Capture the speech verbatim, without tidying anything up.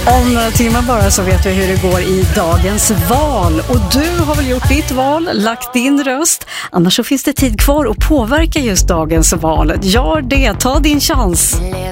Om några timmar bara så vet vi hur det går i dagens val. Och du har väl gjort ditt val, lagt din röst. Annars så finns det tid kvar att påverka just dagens val. Gör det, ta din chans.